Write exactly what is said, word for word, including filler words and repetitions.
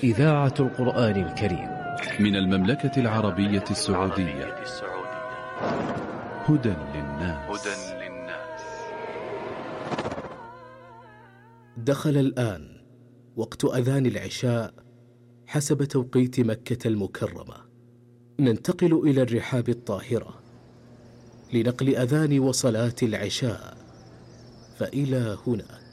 إذاعة القرآن الكريم من المملكة العربية السعودية. هدى للناس. دخل الآن وقت أذان العشاء حسب توقيت مكة المكرمة. ننتقل إلى الرحاب الطاهرة لنقل أذان وصلاة العشاء، فإلى هناك.